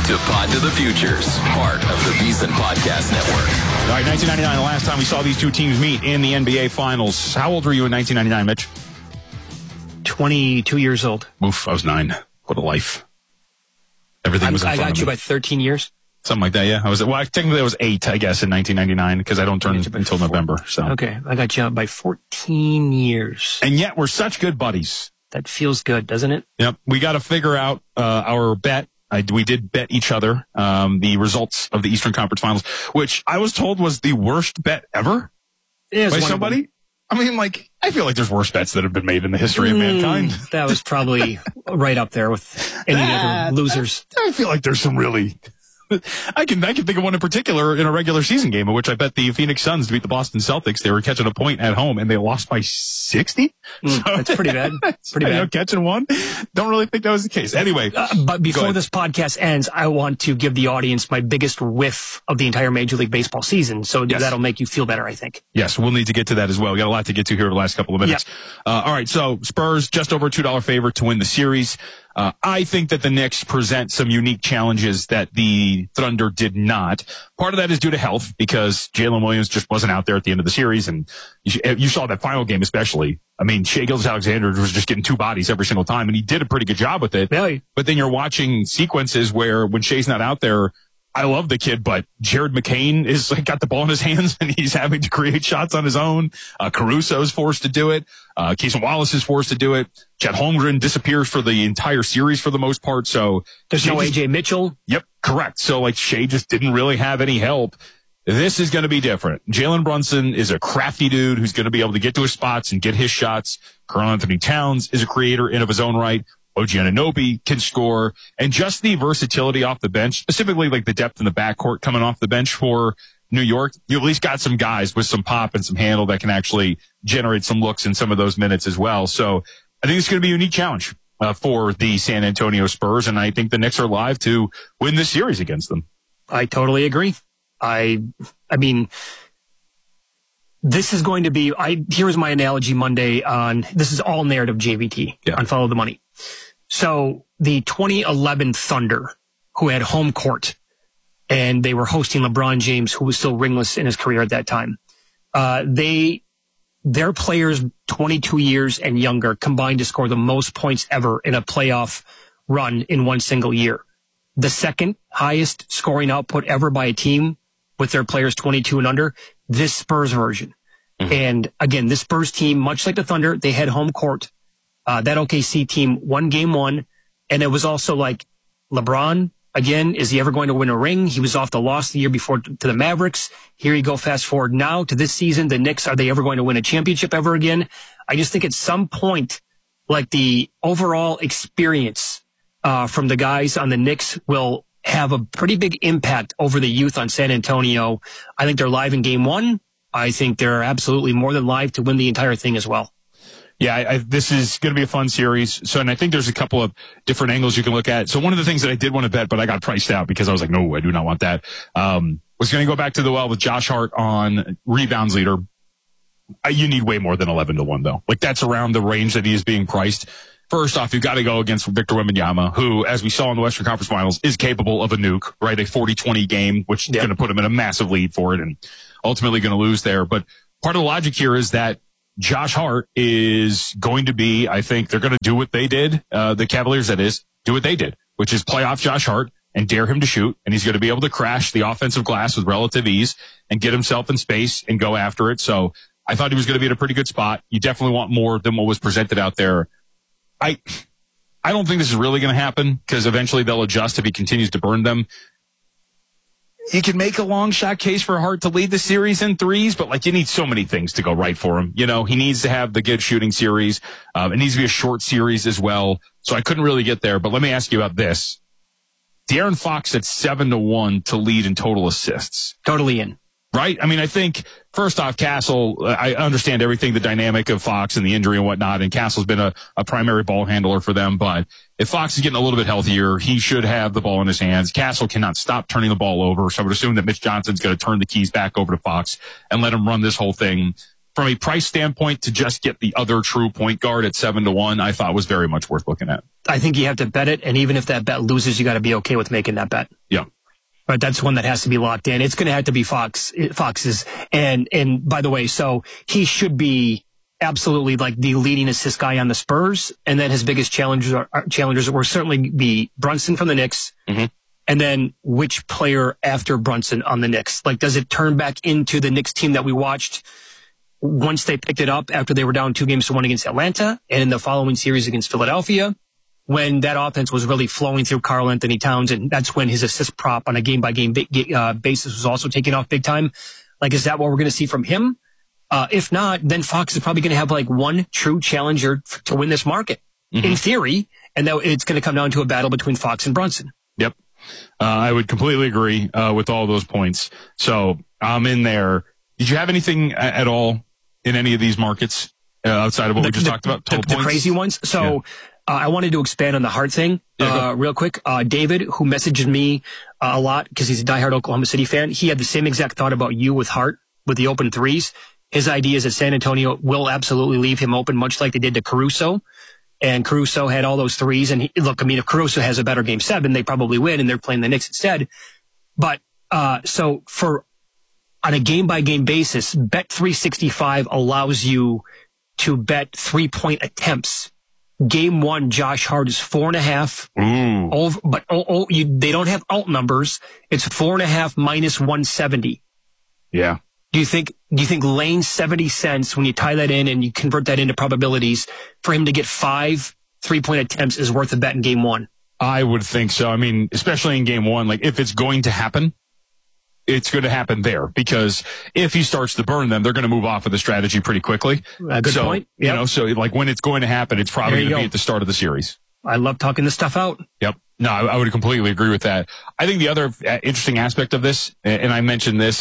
to Pod to the Futures, part of the VSiN Podcast Network. All right, 1999, the last time we saw these two teams meet in the NBA Finals. How old were you in 1999, Mitch? 22 years old. Oof, I was 9. What a life. Everything was in front of me. I got you by 13 years. Something like that, yeah. Technically I was 8, I guess, in 1999, because I don't turn until November. So okay, I got you by 14 years. And yet we're such good buddies. That feels good, doesn't it? Yep. We got to figure out our bet. We did bet each other the results of the Eastern Conference Finals, which I was told was the worst bet ever by somebody. I mean, like, I feel like there's worse bets that have been made in the history of mankind. That was probably right up there with any other losers. I feel like there's some really... I can think of one in particular in a regular season game in which I bet the Phoenix Suns to beat the Boston Celtics. They were catching a point at home and they lost by 60. That's pretty bad. Pretty bad. Catching one. Don't really think that was the case. Anyway. But before this podcast ends, I want to give the audience my biggest whiff of the entire Major League Baseball season. So that'll make you feel better, I think. Yes, we'll need to get to that as well. We got a lot to get to here in the last couple of minutes. Yep. All right. So Spurs just over $2 favorite to win the series. I think that the Knicks present some unique challenges that the Thunder did not. Part of that is due to health because Jalen Williams just wasn't out there at the end of the series. And you saw that final game especially. I mean, Shai Gilgeous-Alexander was just getting two bodies every single time, and he did a pretty good job with it. Really? But then you're watching sequences where when Shai's not out there, I love the kid, but Jared McCain is got the ball in his hands and he's having to create shots on his own. Caruso is forced to do it. Keeson Wallace is forced to do it. Chet Holmgren disappears for the entire series for the most part. So there's no AJ Mitchell. Yep, correct. So like Shai just didn't really have any help. This is going to be different. Jalen Brunson is a crafty dude who's going to be able to get to his spots and get his shots. Karl-Anthony Towns is a creator in of his own right. OG Anunoby can score, and just the versatility off the bench, specifically like the depth in the backcourt coming off the bench for New York, you at least got some guys with some pop and some handle that can actually generate some looks in some of those minutes as well. So I think it's going to be a unique challenge for the San Antonio Spurs, and I think the Knicks are live to win this series against them. I totally agree. I mean, this is going to be, here's my analogy Monday on, this is all narrative JVT on Follow the Money. So the 2011 Thunder, who had home court, and they were hosting LeBron James, who was still ringless in his career at that time. Their players 22 years and younger combined to score the most points ever in a playoff run in one single year. The second highest scoring output ever by a team with their players 22 and under, this Spurs version. Mm-hmm. And again, this Spurs team, much like the Thunder, they had home court. That OKC team won game one. And it was also like LeBron, again, is he ever going to win a ring? He was off the loss the year before to the Mavericks. Here you go, fast forward now to this season. The Knicks, are they ever going to win a championship ever again? I just think at some point, like the overall experience from the guys on the Knicks will have a pretty big impact over the youth on San Antonio. I think they're live in game one. I think they're absolutely more than live to win the entire thing as well. Yeah, this is going to be a fun series. So, and I think there's a couple of different angles you can look at. So one of the things that I did want to bet, but I got priced out because I was like, no, I do not want that. Was going to go back to the well with Josh Hart on rebounds leader. You need way more than 11-1 though. Like that's around the range that he is being priced. First off, you've got to go against Victor Wembanyama, who, as we saw in the Western Conference Finals, is capable of a nuke, right? A 40-20 game, which is going to put him in a massive lead for it and ultimately going to lose there. But part of the logic here is that Josh Hart is going to be, I think they're going to do what they did, the Cavaliers that is, do what they did, which is play off Josh Hart and dare him to shoot. And he's going to be able to crash the offensive glass with relative ease and get himself in space and go after it. So I thought he was going to be in a pretty good spot. You definitely want more than what was presented out there. I don't think this is really going to happen because eventually they'll adjust if he continues to burn them. You can make a long shot case for Hart to lead the series in threes, but like you need so many things to go right for him. You know, he needs to have the good shooting series. It needs to be a short series as well. So I couldn't really get there, but let me ask you about this. De'Aaron Fox at 7-1 to lead in total assists. Totally in. Right? I mean, I think, first off, Castle, I understand everything, the dynamic of Fox and the injury and whatnot, and Castle's been a primary ball handler for them, but if Fox is getting a little bit healthier, he should have the ball in his hands. Castle cannot stop turning the ball over, so I would assume that Mitch Johnson's going to turn the keys back over to Fox and let him run this whole thing. from a price standpoint, to just get the other true point guard at 7-1, I thought was very much worth looking at. I think you have to bet it, and even if that bet loses, you got to be okay with making that bet. Yeah. But that's one that has to be locked in. It's going to have to be Fox's. And by the way, so he should be absolutely like the leading assist guy on the Spurs. And then his biggest challengers will certainly be Brunson from the Knicks. Mm-hmm. And then which player after Brunson on the Knicks? Like, does it turn back into the Knicks team that we watched once they picked it up after they were down 2-1 against Atlanta and in the following series against Philadelphia, when that offense was really flowing through Karl Anthony Towns, and that's when his assist prop on a game-by-game basis was also taking off big time? Like, is that what we're going to see from him? If not, then Fox is probably going to have like one true challenger to win this market, in theory, and that it's going to come down to a battle between Fox and Brunson. Yep. I would completely agree with all those points. So I'm in there. Did you have anything at all in any of these markets outside of what we just talked about? The crazy ones. So I wanted to expand on the Hart thing real quick. David, who messaged me a lot because he's a diehard Oklahoma City fan, he had the same exact thought about you with Hart with the open threes. His idea is that San Antonio will absolutely leave him open, much like they did to Caruso. And Caruso had all those threes. And if Caruso has a better game 7, they probably win, and they're playing the Knicks instead. But so on a game-by-game basis, Bet365 allows you to bet 3-point attempts. Game 1, Josh Hart is 4.5. Over, but they don't have alt numbers. It's 4.5 minus 170. Yeah. Do you think laying 70 cents, when you tie that in and you convert that into probabilities, for him to get 5 3-point attempts is worth a bet in game 1? I would think so. I mean, especially in game 1, like if it's going to happen, it's going to happen there, because if he starts to burn them, they're going to move off of the strategy pretty quickly. Good point. Yep. So like when it's going to happen, it's probably going to be at the start of the series. I love talking this stuff out. Yep. No, I would completely agree with that. I think the other interesting aspect of this, and I mentioned this,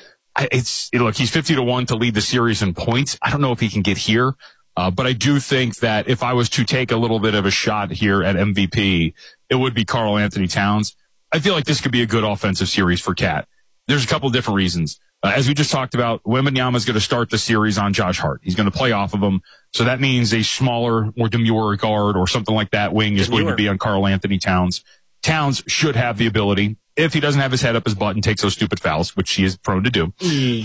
look, he's 50-1 to lead the series in points. I don't know if he can get here, but I do think that if I was to take a little bit of a shot here at MVP, it would be Karl Anthony Towns. I feel like this could be a good offensive series for Cat. There's a couple of different reasons. As we just talked about, Wembanyama is going to start the series on Josh Hart. He's going to play off of him. So that means a smaller, more demure guard or something like that wing is going to be on Karl Anthony Towns. Towns should have the ability, if he doesn't have his head up his butt and takes those stupid fouls, which he is prone to do.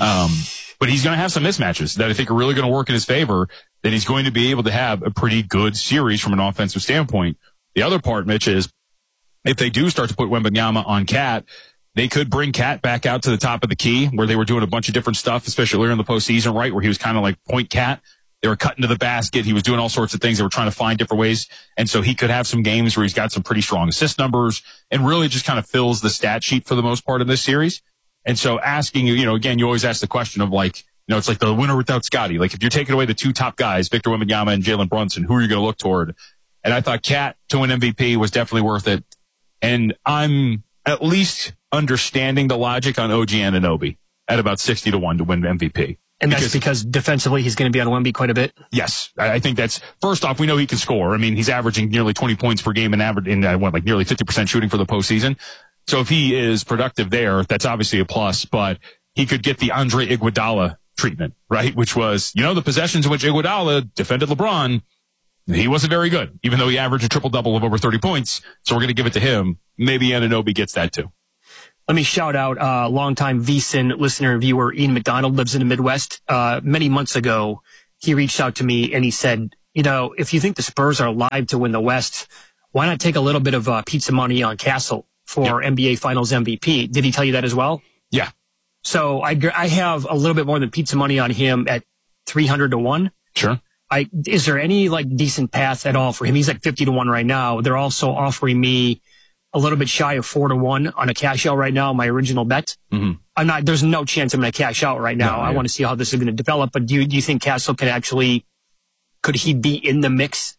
But he's going to have some mismatches that I think are really going to work in his favor, that he's going to be able to have a pretty good series from an offensive standpoint. The other part, Mitch, is if they do start to put Wembanyama on Cat, they could bring Cat back out to the top of the key where they were doing a bunch of different stuff, especially earlier in the postseason, right, where he was kind of like point Cat. They were cutting to the basket. He was doing all sorts of things. They were trying to find different ways. And so he could have some games where he's got some pretty strong assist numbers and really just kind of fills the stat sheet for the most part of this series. And so asking you, again, you always ask the question of like, it's like the winner without Scotty. Like if you're taking away the 2 top guys, Victor Wembanyama and Jalen Brunson, who are you going to look toward? And I thought Cat to win MVP was definitely worth it. And I'm at least understanding the logic on OG Anunoby at about 60-1 to win MVP. And that's because defensively he's going to be on Wemby quite a bit? Yes. I think that's, first off, we know he can score. I mean, he's averaging nearly 20 points per game and nearly 50% shooting for the postseason. So if he is productive there, that's obviously a plus, but he could get the Andre Iguodala treatment, right? Which was, the possessions in which Iguodala defended LeBron, he wasn't very good, even though he averaged a triple-double of over 30 points. So we're going to give it to him. Maybe Anunoby gets that too. Let me shout out longtime VSiN listener and viewer Ian McDonald, lives in the Midwest. Many months ago, he reached out to me and he said, if you think the Spurs are live to win the West, why not take a little bit of pizza money on Castle for NBA Finals MVP? Did he tell you that as well? Yeah. So I have a little bit more than pizza money on him at 300-1. Sure. Is there any decent path at all for him? He's like 50-1 right now. They're also offering me a little bit shy of 4-1 on a cash out right now, my original bet. Mm-hmm. There's no chance I'm going to cash out right now. I want to see how this is going to develop. But do you think Castle could he be in the mix?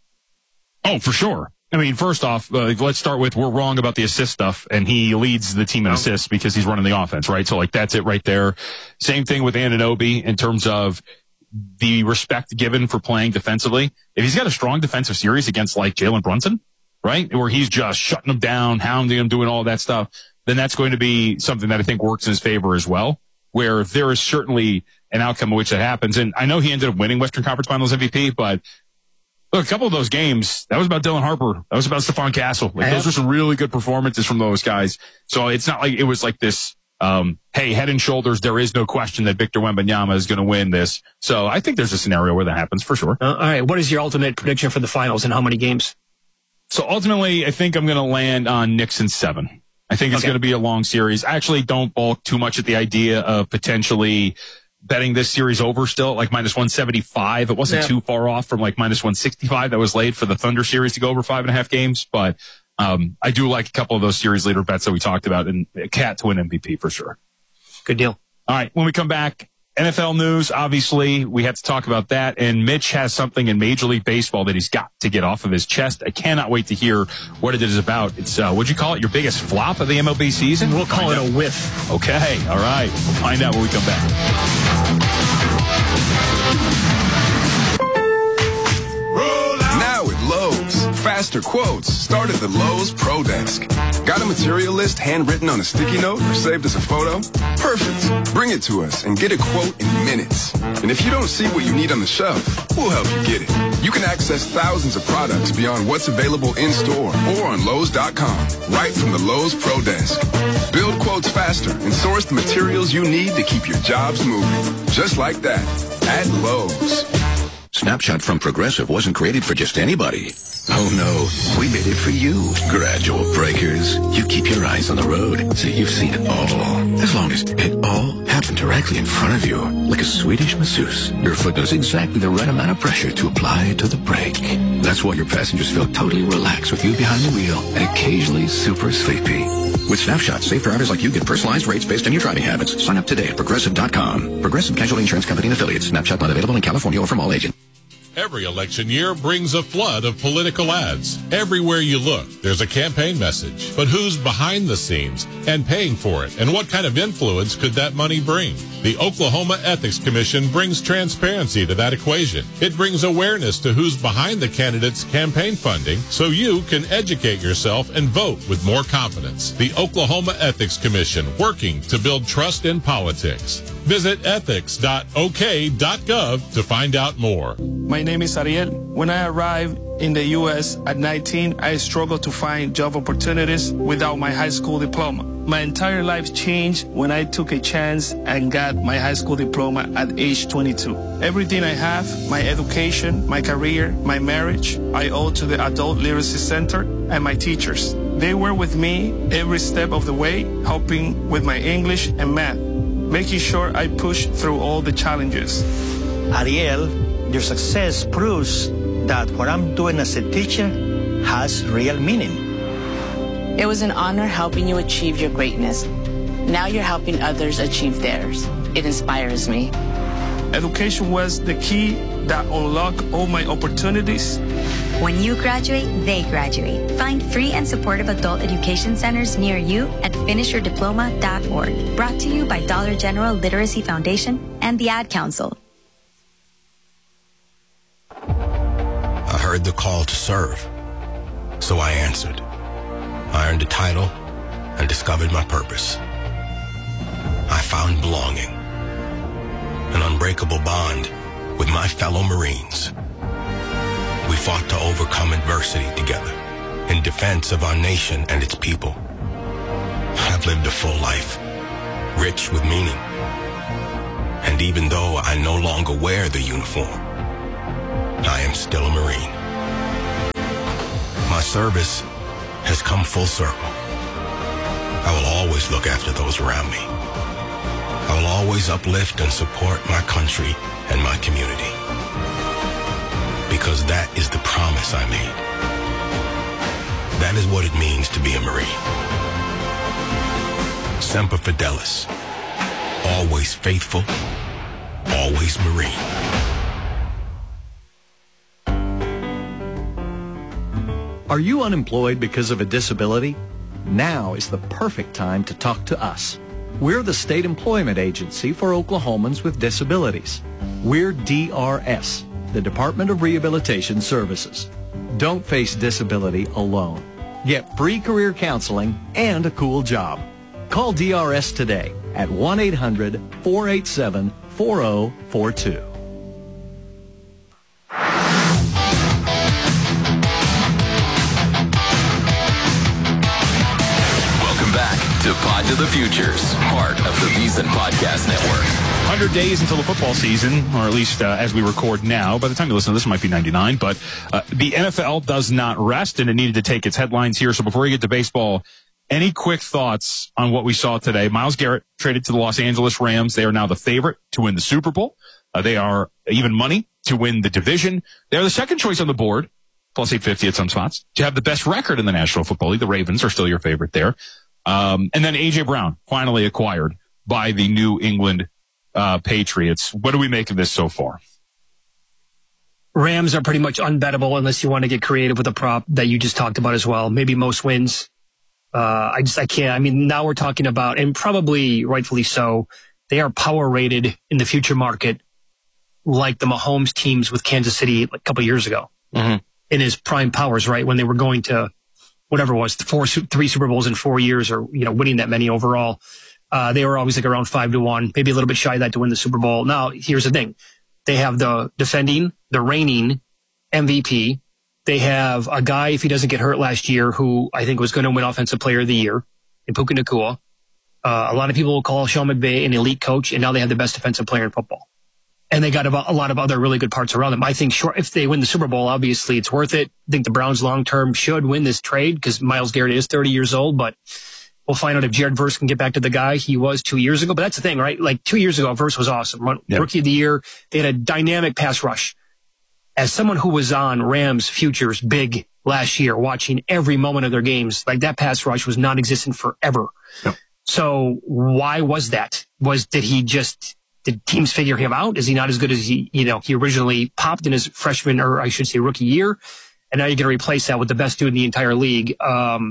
Oh, for sure. I mean, first off, let's start with we're wrong about the assist stuff, and he leads the team in assists because he's running the offense, right? So that's it right there. Same thing with Anunoby in terms of the respect given for playing defensively. If he's got a strong defensive series against Jalen Brunson, right, where he's just shutting him down, hounding him, doing all that stuff, then that's going to be something that I think works in his favor as well, where there is certainly an outcome in which that happens. And I know he ended up winning Western Conference Finals MVP, but look, a couple of those games, that was about Dylan Harper. That was about Stephon Castle. Like, those were some really good performances from those guys. So it's not like it was like this, hey, head and shoulders, there is no question that Victor Wembanyama is going to win this. So I think there's a scenario where that happens for sure. All right. What is your ultimate prediction for the finals and how many games? So ultimately, I think I'm going to land on Knicks in 7. I think it's going to be a long series. I actually don't balk too much at the idea of potentially betting this series over still at like minus 175. It wasn't too far off from like minus 165 that was laid for the Thunder series to go over 5.5 games. But I do like a couple of those series leader bets that we talked about, and Cat to win MVP for sure. Good deal. All right. When we come back, NFL news, obviously, we have to talk about that. And Mitch has something in Major League Baseball that he's got to get off of his chest. I cannot wait to hear what it is about. It's, what'd you call it? Your biggest flop of the MLB season? We'll call it a whiff. Okay. All right. We'll find out when we come back. Now at Lowe's, faster quotes start at the Lowe's Pro Desk. Got a material list handwritten on a sticky note or saved as a photo? Perfect. Bring it to us and get a quote in minutes. And if you don't see what you need on the shelf, we'll help you get it. You can access thousands of products beyond what's available in-store or on Lowe's.com, right from the Lowe's Pro Desk. Build quotes faster and source the materials you need to keep your jobs moving. Just like that, at Lowe's. Snapshot from Progressive wasn't created for just anybody. Oh no, we made it for you. Gradual breakers. You keep your eyes on the road, so you've seen it all. As long as it all happened directly in front of you, like a Swedish masseuse. Your foot knows exactly the right amount of pressure to apply to the brake. That's why your passengers feel totally relaxed with you behind the wheel and occasionally super sleepy. With Snapshot, safe drivers like you get personalized rates based on your driving habits. Sign up today at Progressive.com. Progressive Casualty Insurance Company and Affiliates. Snapshot not available in California or from all agents. Every election year brings a flood of political ads. Everywhere you look, there's a campaign message. But who's behind the scenes and paying for it? And what kind of influence could that money bring? The Oklahoma Ethics Commission brings transparency to that equation. It brings awareness to who's behind the candidate's campaign funding so you can educate yourself and vote with more confidence. The Oklahoma Ethics Commission, working to build trust in politics. Visit ethics.ok.gov to find out more. My name is Ariel. When I arrived in the U.S. at 19, I struggled to find job opportunities without my high school diploma. My entire life changed when I took a chance and got my high school diploma at age 22. Everything I have, my education, my career, my marriage, I owe to the Adult Literacy Center and my teachers. They were with me every step of the way, helping with my English and math, making sure I push through all the challenges. Ariel, your success proves that what I'm doing as a teacher has real meaning. It was an honor helping you achieve your greatness. Now you're helping others achieve theirs. It inspires me. Education was the key that unlocked all my opportunities. When you graduate, they graduate. Find free and supportive adult education centers near you at finishyourdiploma.org. Brought to you by Dollar General Literacy Foundation and the Ad Council. I heard the call to serve, so I answered. I earned a title and discovered my purpose. I found belonging, an unbreakable bond with my fellow Marines. We fought to overcome adversity together in defense of our nation and its people. I've lived a full life, rich with meaning. And even though I no longer wear the uniform, I am still a Marine. My service has come full circle. I will always look after those around me. I will always uplift and support my country and my community. Because that is the promise I made. That is what it means to be a Marine. Semper Fidelis. Always faithful, always Marine. Are you unemployed because of a disability? Now is the perfect time to talk to us. We're the state employment agency for Oklahomans with disabilities. We're DRS, the Department of Rehabilitation Services. Don't face disability alone. Get free career counseling and a cool job. Call DRS today at 1-800-487-4600. 888-866-4042. Welcome back to Pod to the Futures, part of the VSiN Podcast Network. 100 days until the football season, or at least as we record now. By the time you listen to this, it might be 99. But the NFL does not rest, and it needed to take its headlines here. So before we get to baseball, any quick thoughts on what we saw today? Myles Garrett traded to the Los Angeles Rams. They are now the favorite to win the Super Bowl. They are even money to win the division. They are the second choice on the board, plus 850 at some spots, to have the best record in the National Football League. The Ravens are still your favorite there. And then A.J. Brown, finally acquired by the New England Patriots. What do we make of this so far? Rams are pretty much unbettable unless you want to get creative with a prop that you just talked about as well. Maybe most wins. I can't. I mean, now we're talking about, and probably rightfully so, they are power rated in the future market like the Mahomes teams with Kansas City like a couple of years ago. Mm-hmm. In his prime powers, right? When they were going to whatever it was, 3 Super Bowls in 4 years, or, winning that many overall. They were always like around 5-1, maybe a little bit shy of that to win the Super Bowl. Now, here's the thing. They have the reigning MVP. They have a guy, if he doesn't get hurt last year, who I think was going to win Offensive Player of the Year, in Puka Nacua. A lot of people will call Sean McVay an elite coach, and now they have the best defensive player in football. And they got a lot of other really good parts around them. I think if they win the Super Bowl, obviously it's worth it. I think the Browns long-term should win this trade because Myles Garrett is 30 years old, but we'll find out if Jared Verse can get back to the guy he was 2 years ago. But that's the thing, right? Like 2 years ago, Verse was awesome. Yep. Rookie of the year. They had a dynamic pass rush. As someone who was on Rams futures big last year, watching every moment of their games, like that pass rush was non-existent forever. Yep. So why was that? Did teams figure him out? Is he not as good as he originally popped in his freshman, or I should say rookie year? And now you're going to replace that with the best dude in the entire league. I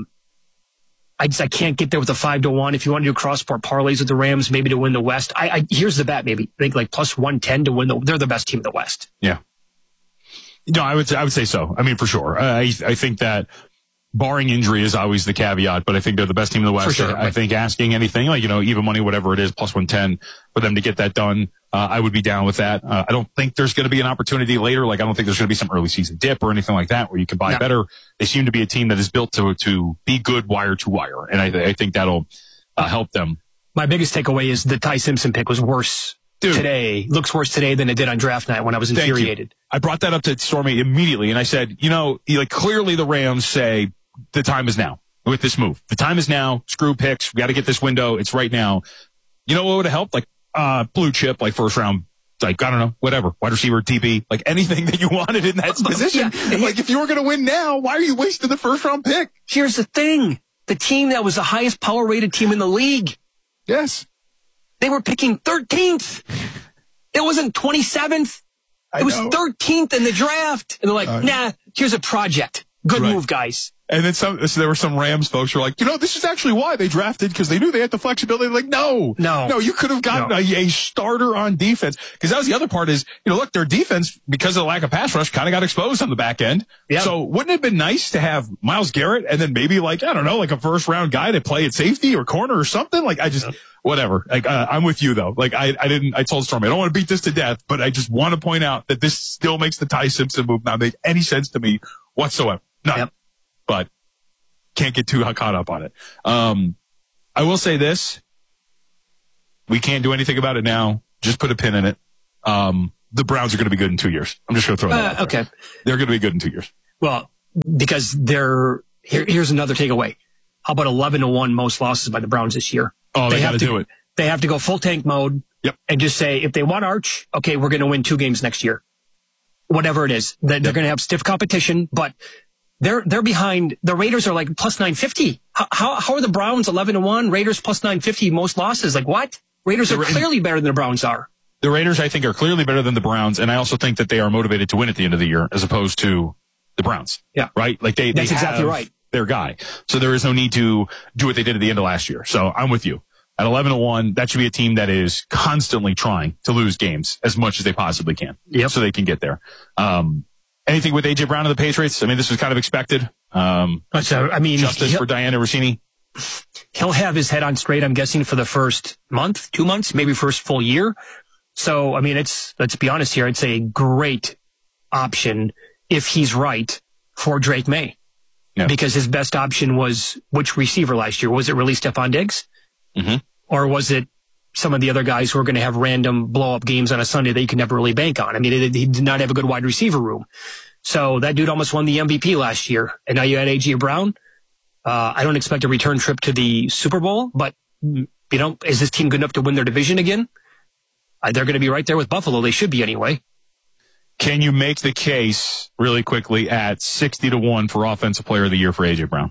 can't get there with a 5-1. If you want to do cross-sport parlays with the Rams, maybe to win the West. Here's the bet, maybe. I think like plus 110 to win they're the best team in the West. Yeah. No, I would say so. I mean, for sure. I think that barring injury is always the caveat, but I think they're the best team in the West. For sure. I think asking anything like, even money, whatever it is, plus 110 for them to get that done, I would be down with that. I don't think there's going to be an opportunity later. Like, I don't think there's going to be some early season dip or anything like that where you can buy better. They seem to be a team that is built to be good wire to wire. And I think that'll help them. My biggest takeaway is the Ty Simpson pick was worse today. Looks worse today than it did on draft night when I was infuriated. I brought that up to Stormy immediately. And I said, clearly the Rams say, the time is now with this move. The time is now. Screw picks. We got to get this window. It's right now. You know what would have helped? Like, blue chip, like first round, like, I don't know, whatever. Wide receiver, DB, like anything that you wanted in that position. Yeah. Like, if you were going to win now, why are you wasting the first round pick? Here's the thing. The team that was the highest power rated team in the league. Yes. They were picking 13th. It wasn't 27th. It was 13th in the draft. And they're like, nah, here's a project. Good move, guys. And then there were some Rams folks who were like, this is actually why they drafted, because they knew they had the flexibility. They're like, no, you could have gotten a starter on defense. Because that was the other part is, look, their defense, because of the lack of pass rush, kind of got exposed on the back end. Yep. So wouldn't it have been nice to have Myles Garrett and then maybe like a first round guy to play at safety or corner or something? Like, whatever. Like, I'm with you though. Like, I told Stormy, I don't want to beat this to death, but I just want to point out that this still makes the Ty Simpson move not make any sense to me whatsoever. None. Yep. But can't get too caught up on it. I will say this. We can't do anything about it now. Just put a pin in it. The Browns are going to be good in 2 years. I'm just going to throw that out there. Okay. They're going to be good in 2 years. Well, because here's another takeaway. How about 11-1 most losses by the Browns this year? Oh, they got to do it. They have to go full tank mode. Yep. And just say, if they want Arch, okay, we're going to win 2 games next year. Whatever it is. They're going to have stiff competition, but they're behind. The Raiders are like plus 950. How are the Browns 11-1? Raiders plus 950 most losses. Like what? Raiders are clearly better than the Browns are. The Raiders, I think, are clearly better than the Browns, and I also think that they are motivated to win at the end of the year as opposed to the Browns. Yeah. Right? Like that's exactly right. Their guy. So there is no need to do what they did at the end of last year. So I'm with you. At 11-1, that should be a team that is constantly trying to lose games as much as they possibly can. Yep. So they can get there. Anything with A.J. Brown and the Patriots? I mean, this was kind of expected. Justice for Diana Rossini. He'll have his head on straight, I'm guessing, for the first month, 2 months, maybe first full year. So, I mean, let's be honest here. It's a great option if he's right for Drake May. Yeah. Because his best option was which receiver last year? Was it really Stephon Diggs? Mm-hmm. Or was it some of the other guys who are going to have random blow-up games on a Sunday that you can never really bank on? I mean, he did not have a good wide receiver room. So that dude almost won the MVP last year. And now you had A.J. Brown. I don't expect a return trip to the Super Bowl, but, is this team good enough to win their division again? They're going to be right there with Buffalo. They should be anyway. Can you make the case really quickly at 60-1 for Offensive Player of the Year for A.J. Brown?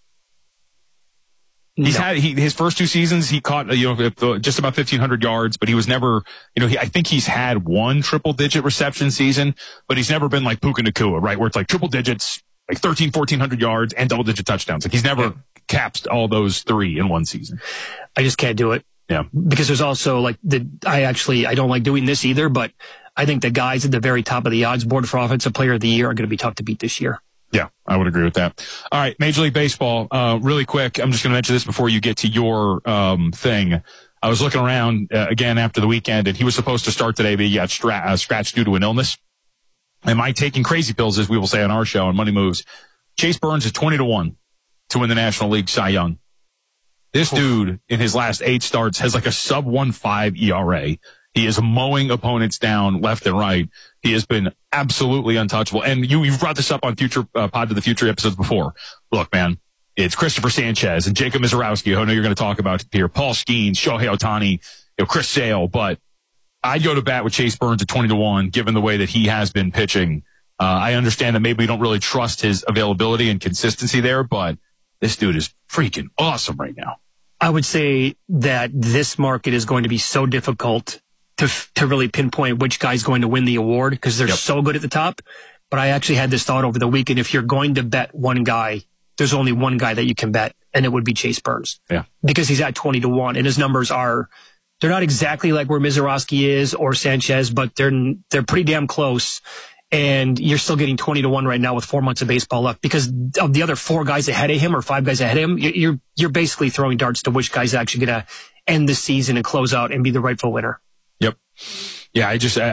He's had his first 2 seasons. He caught just about 1,500 yards, but he was never. I think he's had one triple-digit reception season, but he's never been like Puka Nacua, right? Where it's like triple digits, like 1,400 yards and double-digit touchdowns. Like he's never capped all those 3 in one season. I just can't do it. Yeah, because there's also I don't like doing this either, but I think the guys at the very top of the odds board for Offensive Player of the Year are going to be tough to beat this year. Yeah, I would agree with that. All right, Major League Baseball, really quick. I'm just going to mention this before you get to your thing. I was looking around again after the weekend, and he was supposed to start today, but he got scratched due to an illness. Am I taking crazy pills, as we will say on our show on Money Moves? Chase Burns is 20-1 to win the National League Cy Young. This dude, in his last 8 starts, has like a sub 1.5 ERA. He is mowing opponents down left and right. He has been absolutely untouchable. And you've brought this up on future Pod to the Future episodes before. Look, man, it's Christopher Sanchez and Jacob Mizorowski, who I know you're going to talk about here. Paul Skeens, Shohei Ohtani, Chris Sale. But I'd go to bat with Chase Burns at 20-1, given the way that he has been pitching. I understand that maybe we don't really trust his availability and consistency there, but this dude is freaking awesome right now. I would say that this market is going to be so difficult to really pinpoint which guy's going to win the award because they're so good at the top. But I actually had this thought over the weekend. If you're going to bet one guy, there's only one guy that you can bet, and it would be Chase Burns. Yeah. Because he's at 20-1, and his numbers they're not exactly like where Mizorowski is or Sanchez, but they're pretty damn close. And you're still getting 20-1 right now with 4 months of baseball left because of the other 4 guys ahead of him or 5 guys ahead of him. You're basically throwing darts to which guy's actually going to end the season and close out and be the rightful winner. Yep. Yeah,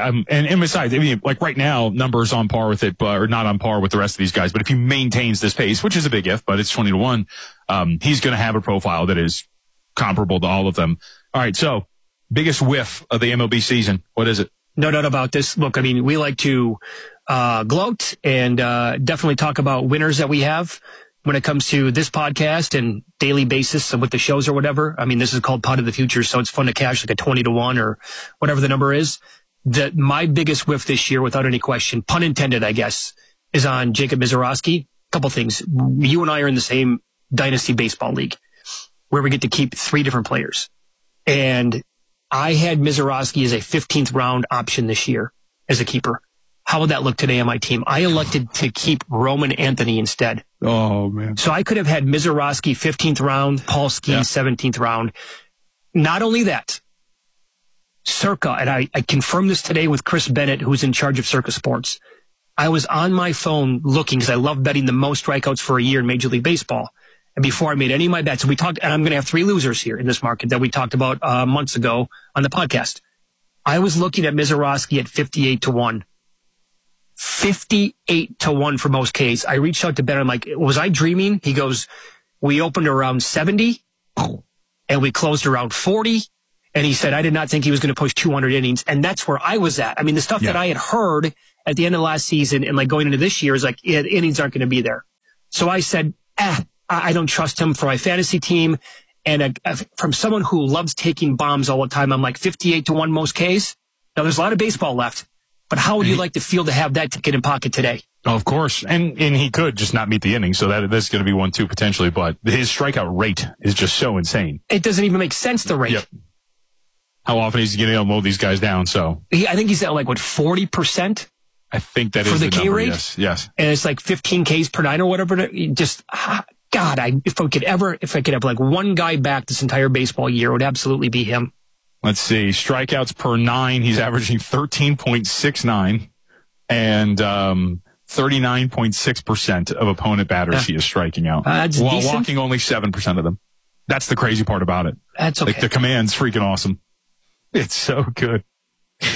and besides, I mean, like right now, numbers on par with it, or not on par with the rest of these guys. But if he maintains this pace, which is a big if, but it's 20-1, he's going to have a profile that is comparable to all of them. All right. So biggest whiff of the MLB season. What is it? No doubt about this. Look, I mean, we like to gloat and definitely talk about winners that we have when it comes to this podcast and daily basis with the shows or whatever. I mean, this is called Pod of the Future, so it's fun to cash like a 20-1 or whatever the number is. My biggest whiff this year, without any question, pun intended, I guess, is on Jacob Mizorowski. Couple things. You and I are in the same Dynasty Baseball League where we get to keep 3 different players. And I had Mizorowski as a 15th round option this year as a keeper. How would that look today on my team? I elected to keep Roman Anthony instead. Oh, man. So I could have had Mizorowski 15th round, Paul Skeens 17th round. Not only that, Circa, and I confirmed this today with Chris Bennett, who's in charge of Circa Sports. I was on my phone looking because I love betting the most strikeouts for a year in Major League Baseball. And before I made any of my bets, we talked, and I'm going to have 3 losers here in this market that we talked about months ago on the podcast. I was looking at Mizorowski at 58-1. 58-1 for most Ks. I reached out to Ben. I'm like, was I dreaming? He goes, we opened around 70 and we closed around 40. And he said, I did not think he was going to push 200 innings. And that's where I was at. I mean, the stuff that I had heard at the end of last season and like going into this year is like, innings aren't going to be there. So I said, I don't trust him for my fantasy team. And from someone who loves taking bombs all the time, I'm like 58-1 most Ks. Now there's a lot of baseball left, but how would you like to feel to have that ticket in pocket today? Oh, of course. And he could just not meet the inning. So that's going to be one too potentially, but his strikeout rate is just so insane. It doesn't even make sense, the rate. Yep. How often he's getting to mow these guys down. So I think he's at like 40%. I think that is for the K number, rate. Yes. And it's like 15 Ks per 9 or whatever. Just God, if I could have like one guy back this entire baseball year, it would absolutely be him. Let's see. Strikeouts per 9. He's averaging 13.69 and 39.6% of opponent batters he is striking out. That's while decent. walking only 7% of them. That's the crazy part about it. That's okay. Like the command's freaking awesome. It's so good.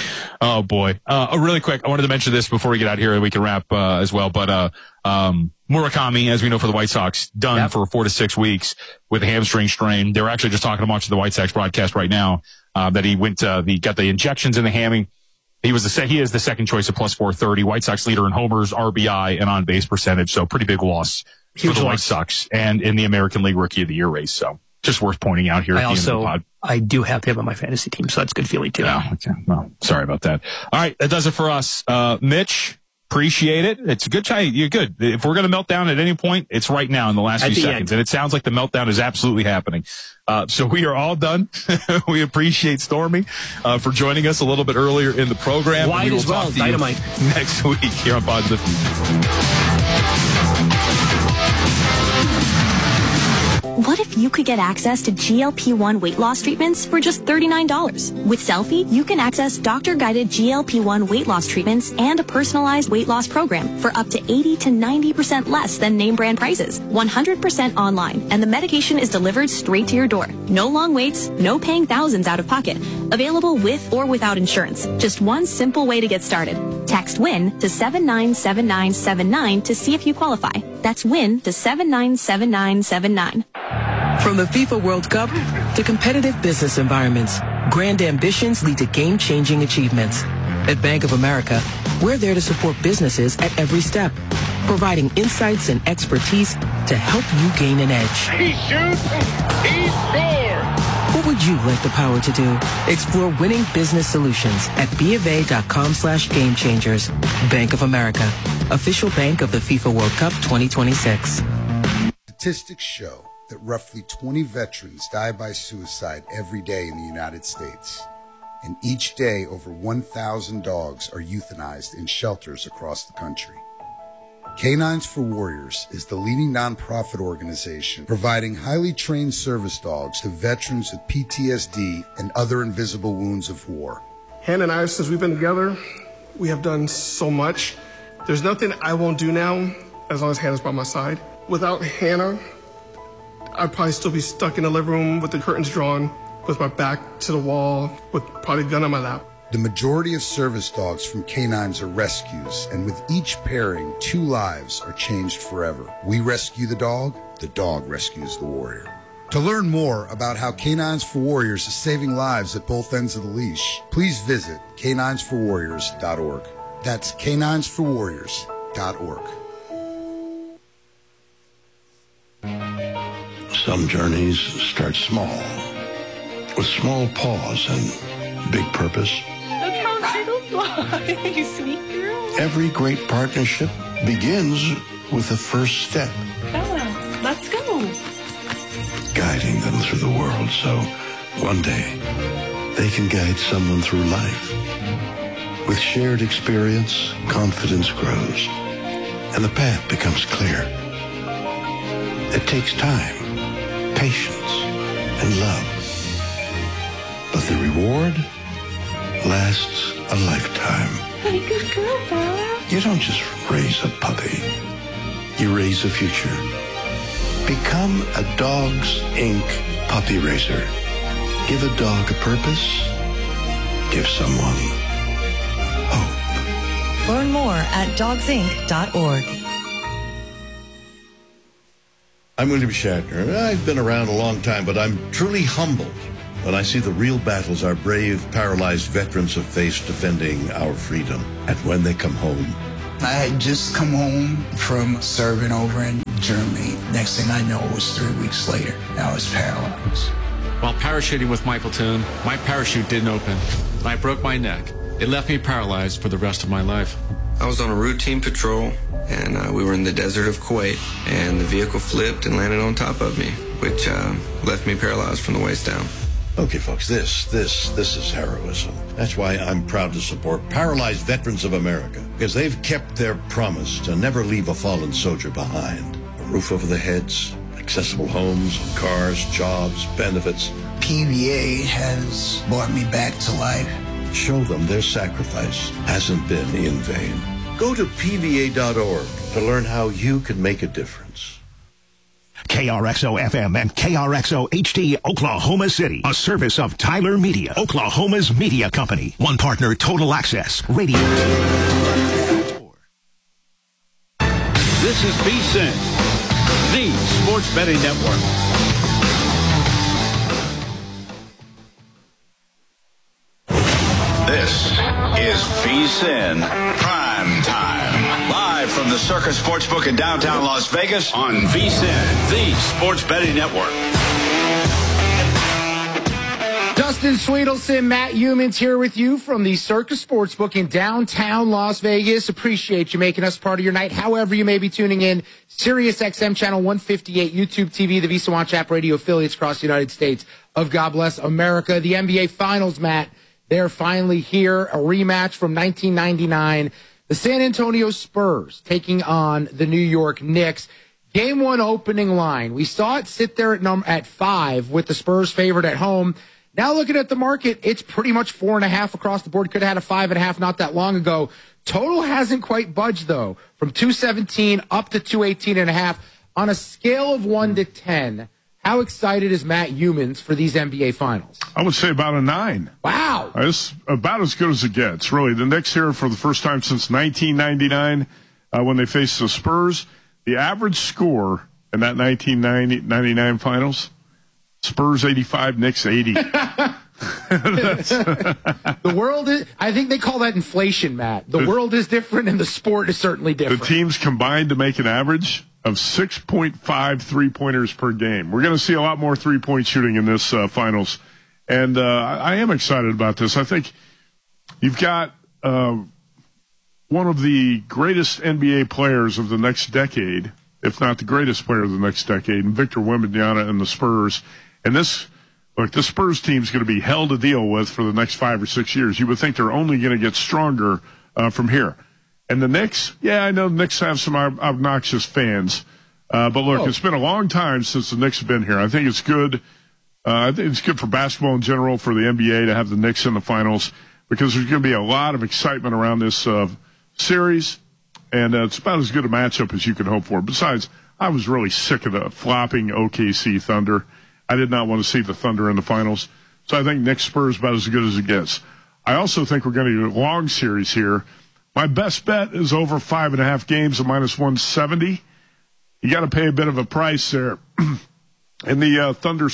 Oh, boy. Really quick, I wanted to mention this before we get out here and we can wrap as well. But Murakami, as we know for the White Sox, done for 4 to 6 weeks with a hamstring strain. They were actually just talking about the White Sox broadcast right now that he got the injections in the hammy. He is the second choice at plus 430. White Sox leader in homers, RBI, and on base percentage. So pretty big loss for the White Sox and in the American League Rookie of the Year race. So just worth pointing out here at the end of the pod. I do have him on my fantasy team, so that's a good feeling too. Yeah, okay. Well, sorry about that. All right, that does it for us. Mitch, appreciate it. It's a good try. You're good. If we're going to melt down at any point, it's right now in the last few seconds. And it sounds like the meltdown is absolutely happening. So we are all done. We appreciate Stormy for joining us a little bit earlier in the program. Wide as well, Dynamite. Next week here on Pod of the Future. What if you could get access to GLP-1 weight loss treatments for just $39? With Selfie, you can access doctor-guided GLP-1 weight loss treatments and a personalized weight loss program for up to 80 to 90% less than name brand prices. 100% online, and the medication is delivered straight to your door. No long waits, no paying thousands out of pocket. Available with or without insurance. Just one simple way to get started. Text WIN to 797979 to see if you qualify. That's WIN to 797979. From the FIFA World Cup to competitive business environments, grand ambitions lead to game-changing achievements. At Bank of America, we're there to support businesses at every step, providing insights and expertise to help you gain an edge. He shoots, he scores! What would you like the power to do? Explore winning business solutions at BofA.com/gamechangers. Bank of America, official bank of the FIFA World Cup 2026. Statistics show that roughly 20 veterans die by suicide every day in the United States. And each day, over 1,000 dogs are euthanized in shelters across the country. Canines for Warriors is the leading nonprofit organization providing highly trained service dogs to veterans with PTSD and other invisible wounds of war. Hannah and I, since we've been together, we have done so much. There's nothing I won't do now as long as Hannah's by my side. Without Hannah, I'd probably still be stuck in the living room with the curtains drawn, with my back to the wall, with probably a gun on my lap. The majority of service dogs from canines are rescues, and with each pairing, 2 lives are changed forever. We rescue the dog rescues the warrior. To learn more about how Canines for Warriors is saving lives at both ends of the leash, please visit caninesforwarriors.org. That's caninesforwarriors.org. Some journeys start small, with small pause and big purpose. Look how little fly, you sweet girl. Every great partnership begins with the first step. Bella, let's go. Guiding them through the world so one day they can guide someone through life. With shared experience, confidence grows, and the path becomes clear. It takes time, patience, and love. But the reward lasts a lifetime. Hey, good girl, Bella. You don't just raise a puppy. You raise a future. Become a Dogs Inc. puppy raiser. Give a dog a purpose. Give someone hope. Learn more at dogsinc.org. I'm William Shatner. I've been around a long time, but I'm truly humbled when I see the real battles our brave, paralyzed veterans have faced defending our freedom. And when they come home. I had just come home from serving over in Germany. Next thing I know, it was 3 weeks later. I was paralyzed. While parachuting with my platoon, my parachute didn't open. I broke my neck. It left me paralyzed for the rest of my life. I was on a routine patrol, and we were in the desert of Kuwait, and the vehicle flipped and landed on top of me, which left me paralyzed from the waist down. Okay, folks, this is heroism. That's why I'm proud to support Paralyzed Veterans of America, because they've kept their promise to never leave a fallen soldier behind. A roof over their heads, accessible homes, cars, jobs, benefits. PVA has brought me back to life. Show them their sacrifice hasn't been in vain. Go to PVA.org to learn how you can make a difference. KRXO-FM and KRXO-HD Oklahoma City, a service of Tyler Media, Oklahoma's media company. One partner, Total Access Radio. This is VSiN, the Sports Betting Network. This is VSiN Prime Time. Live from the Circus Sportsbook in downtown Las Vegas on VSiN, the Sports Betting Network. Dustin Sweetelson, Matt Humans here with you from the Circus Sportsbook in downtown Las Vegas. Appreciate you making us part of your night. However you may be tuning in, Sirius XM Channel 158, YouTube TV, the Visa Watch app, radio affiliates across the United States of God Bless America. The NBA Finals, Matt, they're finally here. A rematch from 1999. The San Antonio Spurs taking on the New York Knicks. Game one opening line. We saw it sit there at 5 with the Spurs favored at home. Now looking at the market, it's pretty much 4.5 across the board. Could have had a 5.5 not that long ago. Total hasn't quite budged, though, from 217 up to 218.5. On a scale of 1 to 10, how excited is Matt Humans for these NBA Finals? I would say about a 9. Wow. It's about as good as it gets, really. The Knicks here for the first time since 1999 when they faced the Spurs. The average score in that 1999 Finals, Spurs 85, Knicks 80. The world is, I think they call that inflation, Matt. The world is different and the sport is certainly different. The teams combined to make an average of 6.5 three-pointers per game. We're going to see a lot more three-point shooting in this finals. And I am excited about this. I think you've got one of the greatest NBA players of the next decade, if not the greatest player of the next decade, Victor Wembanyama and the Spurs. And this Spurs team's going to be hell to deal with for the next 5 or 6 years. You would think they're only going to get stronger from here. And the Knicks, I know the Knicks have some obnoxious fans. But look, It's been a long time since the Knicks have been here. I think it's good. I think it's good for basketball in general, for the NBA to have the Knicks in the finals, because there's going to be a lot of excitement around this series. And it's about as good a matchup as you could hope for. Besides, I was really sick of the flopping OKC Thunder. I did not want to see the Thunder in the finals. So I think Knicks Spurs about as good as it gets. I also think we're going to do a long series here. My best bet is over 5.5 games at -170. You got to pay a bit of a price there. In the Thunder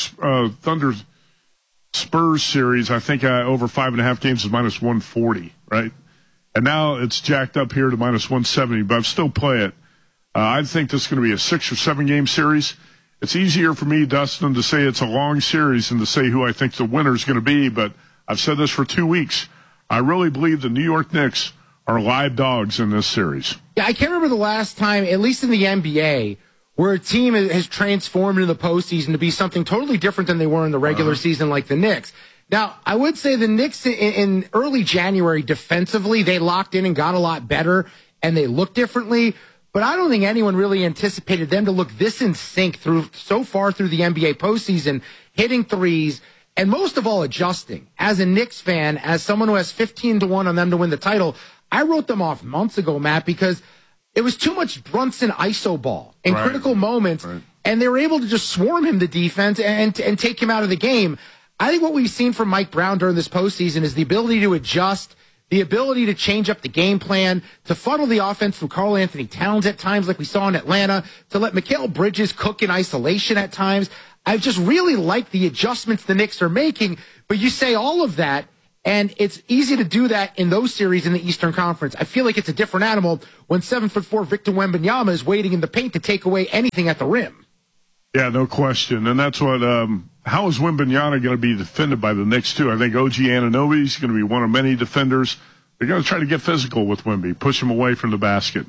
Spurs series, I think over 5.5 games is -140, right? And now it's jacked up here to -170, but I'd still play it. I think this is going to be a 6 or 7 game series. It's easier for me, Dustin, to say it's a long series than to say who I think the winner is going to be, but I've said this for 2 weeks. I really believe the New York Knicks are live dogs in this series. Yeah, I can't remember the last time, at least in the NBA, where a team has transformed in the postseason to be something totally different than they were in the regular season, like the Knicks. Now, I would say the Knicks in early January defensively, they locked in and got a lot better, and they looked differently. But I don't think anyone really anticipated them to look this in sync so far through the NBA postseason, hitting threes, and most of all, adjusting. As a Knicks fan, as someone who has 15-1 on them to win the title, I wrote them off months ago, Matt, because it was too much Brunson iso ball in critical moments, and they were able to just swarm him to defense and take him out of the game. I think what we've seen from Mike Brown during this postseason is the ability to adjust, the ability to change up the game plan, to funnel the offense through Karl Anthony Towns at times like we saw in Atlanta, to let Mikal Bridges cook in isolation at times. I just really like the adjustments the Knicks are making, but you say all of that, and it's easy to do that in those series in the Eastern Conference. I feel like it's a different animal when 7'4" Victor Wembanyama is waiting in the paint to take away anything at the rim. Yeah, no question. And that's what, how is Wembanyama going to be defended by the Knicks, too? I think OG Anunoby is going to be one of many defenders. They're going to try to get physical with Wemby, push him away from the basket.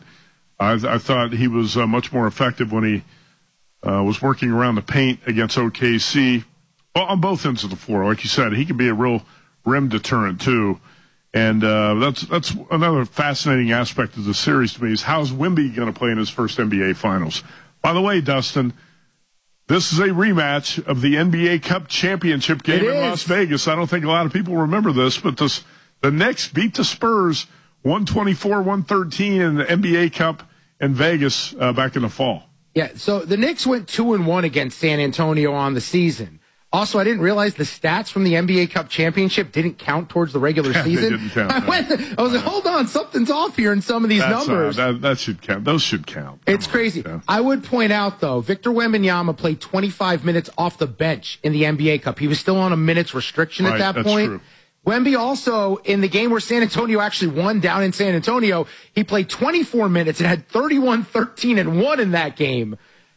I thought he was much more effective when he was working around the paint against OKC. Well, on both ends of the floor. Like you said, he can be a real rim deterrent, too. And that's another fascinating aspect of the series to me is how's Wemby going to play in his first NBA Finals? By the way, Dustin, this is a rematch of the NBA Cup championship game in Las Vegas. I don't think a lot of people remember this, but the Knicks beat the Spurs 124-113 in the NBA Cup in Vegas back in the fall. Yeah, so the Knicks went 2-1 against San Antonio on the season. Also, I didn't realize the stats from the NBA Cup championship didn't count towards the regular season. They didn't count. I was like, hold on, something's off here in some of these numbers. That should count. Those should count. It's crazy. Yeah. I would point out, though, Victor Wembanyama played 25 minutes off the bench in the NBA Cup. He was still on a minutes restriction at that point. True. Wemby also, in the game where San Antonio actually won down in San Antonio, he played 24 minutes and had 31, 13, and 1 in that game.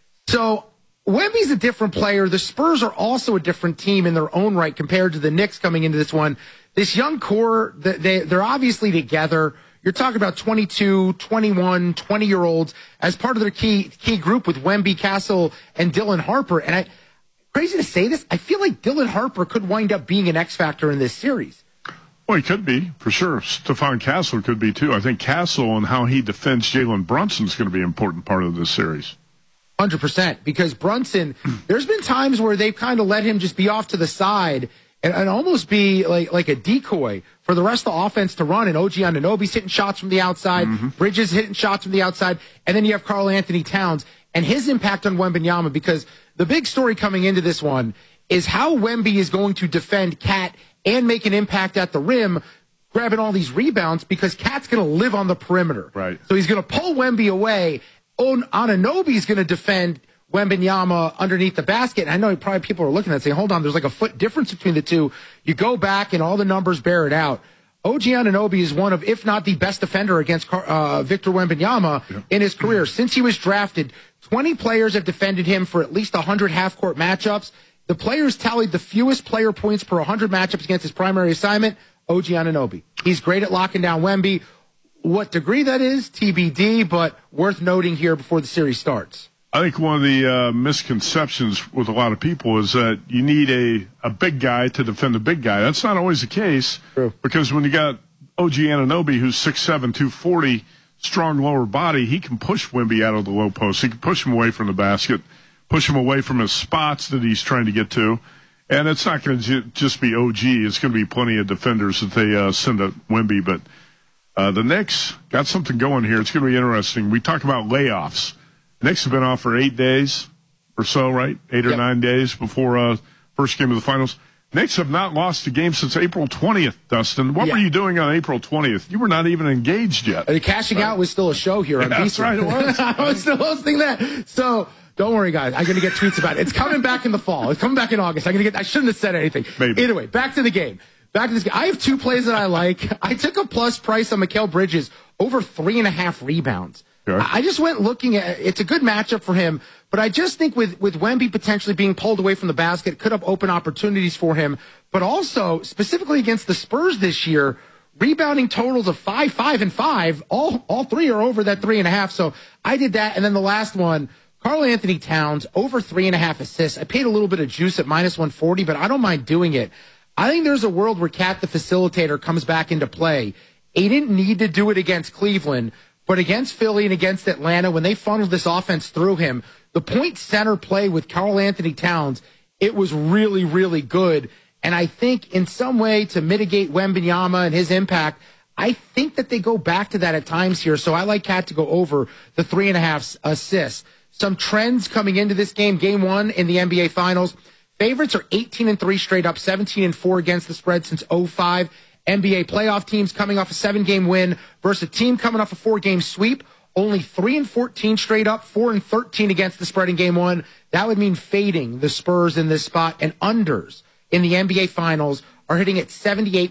So Wemby's a different player. The Spurs are also a different team in their own right compared to the Knicks coming into this one. This young core, they're obviously together. You're talking about 22, 21, 20-year-olds as part of their key group with Wemby, Castle, and Dylan Harper. And crazy to say this, I feel like Dylan Harper could wind up being an X factor in this series. Well, he could be, for sure. Stephon Castle could be, too. I think Castle and how he defends Jalen Brunson is going to be an important part of this series. 100%, because Brunson, there's been times where they've kind of let him just be off to the side and almost be like a decoy for the rest of the offense to run. And OG Anunoby's hitting shots from the outside, Bridges hitting shots from the outside, and then you have Karl Anthony Towns and his impact on Wembanyama, because the big story coming into this one is how Wemby is going to defend Cat and make an impact at the rim, grabbing all these rebounds, because Cat's going to live on the perimeter. Right. So he's going to pull Wemby away. Anunoby's going to defend Wembanyama underneath the basket. And I know probably people are looking at it saying, hold on, there's like a foot difference between the two. You go back and all the numbers bear it out. OG Anunoby is one of, if not the best defender against Victor Wembanyama in his career. Since he was drafted, 20 players have defended him for at least 100 half-court matchups. The players tallied the fewest player points per 100 matchups against his primary assignment, OG Anunoby. He's great at locking down Wemby. What degree that is, TBD, but worth noting here before the series starts. I think one of the misconceptions with a lot of people is that you need a big guy to defend a big guy. That's not always the case. True. Because when you got OG Anunoby, who's 6'7", 240, strong lower body, he can push Wemby out of the low post. He can push him away from the basket, push him away from his spots that he's trying to get to. And it's not going to just be OG. It's going to be plenty of defenders that they send at Wemby, but the Knicks got something going here. It's going to be interesting. We talk about layoffs. Knicks have been off for 8 days or so, right? 8 or 9 days before first game of the finals. Knicks have not lost a game since April 20th, Dustin. What were you doing on April 20th? You were not even engaged yet. The cashing out was still a show here on That's right, it was. I was still hosting that. So don't worry, guys. I'm going to get tweets about it. It's coming back in the fall. It's coming back in August. I shouldn't have said anything. Maybe. Either way, back to the game. Back to this game. I have 2 plays that I like. I took a plus price on Mikal Bridges over 3.5 rebounds. Sure. I just went looking at it's a good matchup for him, but I just think with Wemby potentially being pulled away from the basket, could have opened opportunities for him. But also, specifically against the Spurs this year, rebounding totals of 5, 5, and 5, all 3 are over that 3.5. So I did that. And then the last one, Karl Anthony Towns, over 3.5 assists. I paid a little bit of juice at minus 140, but I don't mind doing it. I think there's a world where Cat, the facilitator, comes back into play. He didn't need to do it against Cleveland, but against Philly and against Atlanta, when they funneled this offense through him, the point center play with Karl Anthony Towns, it was really, really good. And I think in some way to mitigate Wembanyama and his impact, I think that they go back to that at times here. So I like Cat to go over the 3.5 assists. Some trends coming into this game, game 1 in the NBA Finals. Favorites are 18-3 straight up, 17-4 against the spread since 2005. NBA playoff teams coming off a 7-game win versus a team coming off a 4-game sweep. Only 3-14 straight up, 4-13 against the spread in game 1. That would mean fading the Spurs in this spot. And unders in the NBA Finals are hitting at 78%,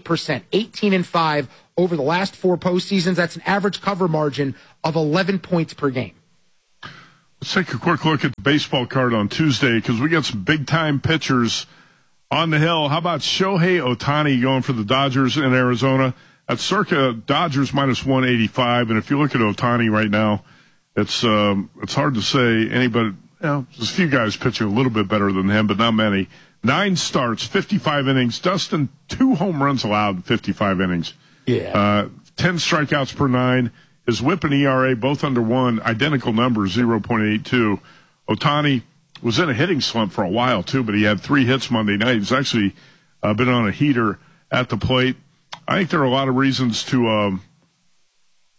18-5 over the last 4 postseasons. That's an average cover margin of 11 points per game. Let's take a quick look at the baseball card on Tuesday because we got some big-time pitchers on the hill. How about Shohei Ohtani going for the Dodgers in Arizona? At circa Dodgers minus 185. And if you look at Ohtani right now, it's hard to say anybody. There's a few guys pitching a little bit better than him, but not many. 9 starts, 55 innings. Dustin, 2 home runs allowed in 55 innings. 10 strikeouts per 9. His whip and ERA, both under 1, identical numbers, 0.82. Ohtani was in a hitting slump for a while, too, but he had 3 hits Monday night. He's actually been on a heater at the plate. I think there are a lot of reasons to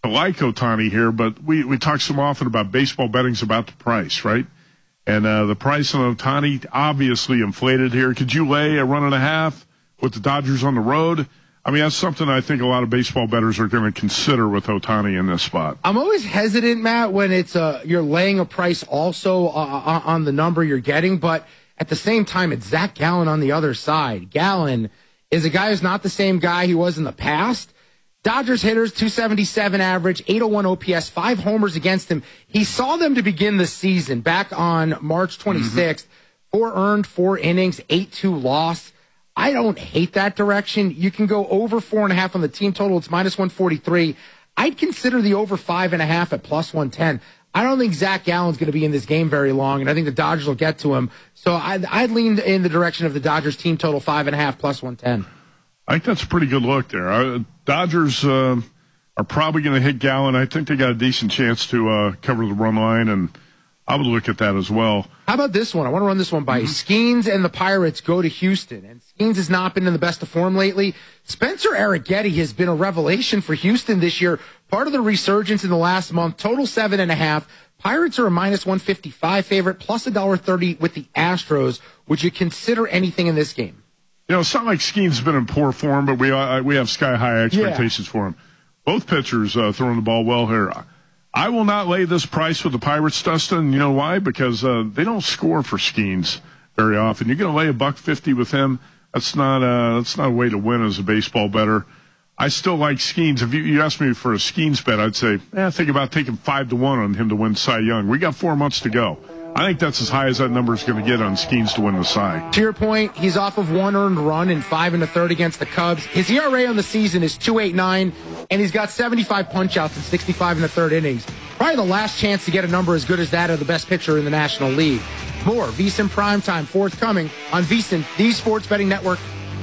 like Ohtani here, but we talk so often about baseball betting's about the price, right? And the price on Ohtani obviously inflated here. Could you lay a 1.5 with the Dodgers on the road? I mean, that's something I think a lot of baseball bettors are going to consider with Ohtani in this spot. I'm always hesitant, Matt, when it's you're laying a price also on the number you're getting, but at the same time, it's Zach Gallen on the other side. Gallen is a guy who's not the same guy he was in the past. Dodgers hitters, 277 average, 801 OPS, 5 homers against him. He saw them to begin the season back on March 26th. 4 earned, 4 innings, 8-2 loss. I don't hate that direction. You can go over 4.5 on the team total. It's minus 143. I'd consider the over 5.5 at plus 110. I don't think Zach Gallen's going to be in this game very long, and I think the Dodgers will get to him. So I'd lean in the direction of the Dodgers team total 5.5 plus 110. I think that's a pretty good look there. Dodgers are probably going to hit Gallen. I think they got a decent chance to cover the run line, and I would look at that as well. How about this one? I want to run this one by you. Skeens and the Pirates go to Houston, and Skeens has not been in the best of form lately. Spencer Arrighetti has been a revelation for Houston this year. Part of the resurgence in the last month. Total 7.5. Pirates are a minus 155 favorite, plus $1.30 with the Astros. Would you consider anything in this game? You know, it's not like Skeen's been in poor form, but we have sky-high expectations for him. Both pitchers throwing the ball well here. I will not lay this price with the Pirates, Dustin. You know why? Because they don't score for Skeens very often. You're going to lay $1.50 with him. That's not a way to win as a baseball bettor. I still like Skeens. If you asked me for a Skeens bet, I'd say, think about taking 5-1 on him to win Cy Young. We got 4 months to go. I think that's as high as that number is going to get on Skeens to win the Cy. To your point, he's off of 1 earned run in 5 1/3 against the Cubs. His ERA on the season is 2.89, and he's got 75 punch-outs in 65 1/3 innings. Probably the last chance to get a number as good as that of the best pitcher in the National League. More VSiN Primetime forthcoming on VSiN, the Sports Betting Network.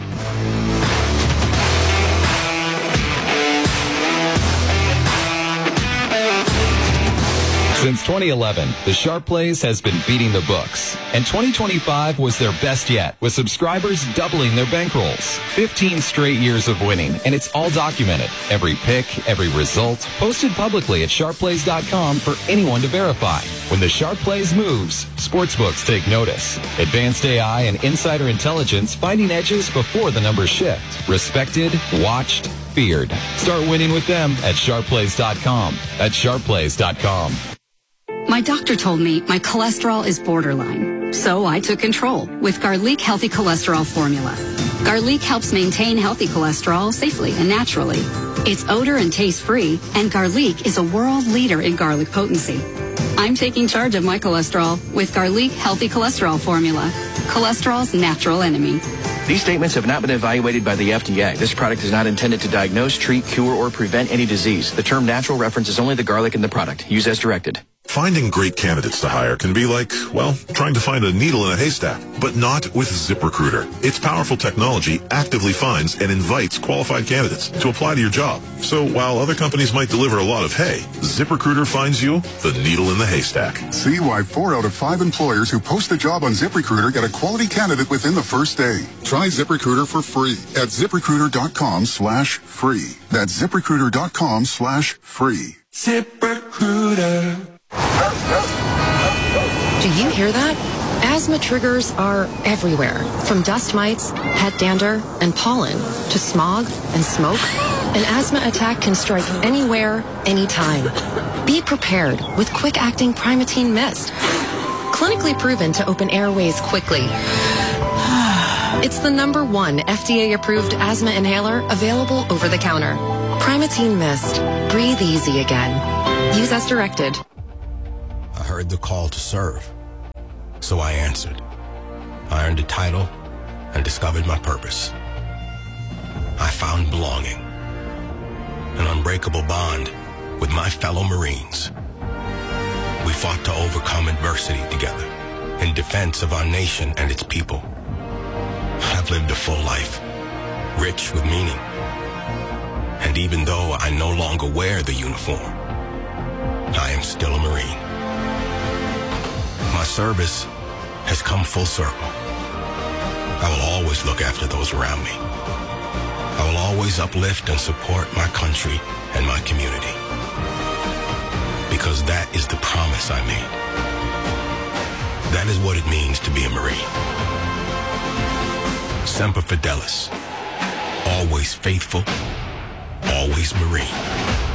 Since 2011, the Sharp Plays has been beating the books, and 2025 was their best yet, with subscribers doubling their bankrolls. 15 straight years of winning, and it's all documented. Every pick, every result, posted publicly at sharpplays.com for anyone to verify. When the Sharp Plays moves, sportsbooks take notice. Advanced AI and insider intelligence finding edges before the numbers shift. Respected, watched, feared. Start winning with them at sharpplays.com. That's sharpplays.com. My doctor told me my cholesterol is borderline, so I took control with Garlic Healthy Cholesterol Formula. Garlic helps maintain healthy cholesterol safely and naturally. It's odor and taste-free, and Garlic is a world leader in garlic potency. I'm taking charge of my cholesterol with Garlic Healthy Cholesterol Formula, cholesterol's natural enemy. These statements have not been evaluated by the FDA. This product is not intended to diagnose, treat, cure, or prevent any disease. The term natural references only the garlic in the product. Use as directed. Finding great candidates to hire can be like, well, trying to find a needle in a haystack, but not with ZipRecruiter. Its powerful technology actively finds and invites qualified candidates to apply to your job. So while other companies might deliver a lot of hay, ZipRecruiter finds you the needle in the haystack. See why 4 out of 5 employers who post a job on ZipRecruiter get a quality candidate within the first day. Try ZipRecruiter for free at ZipRecruiter.com/free. That's ZipRecruiter.com/free. ZipRecruiter. Do you hear that? Asthma triggers are everywhere, from dust mites, pet dander, and pollen, to smog and smoke. An asthma attack can strike anywhere, anytime. Be prepared with quick-acting Primatene Mist. Clinically proven to open airways quickly. It's the #1 FDA-approved asthma inhaler available over the counter. Primatene Mist. Breathe easy again. Use as directed. I heard the call to serve, so I answered. I earned a title and discovered my purpose. I found belonging, an unbreakable bond with my fellow Marines. We fought to overcome adversity together in defense of our nation and its people. I've lived a full life, rich with meaning. And even though I no longer wear the uniform, I am still a Marine. My service has come full circle. I will always look after those around me. I will always uplift and support my country and my community. because that is the promise I made. That is what it means to be a Marine. Semper Fidelis. Always faithful, always Marine.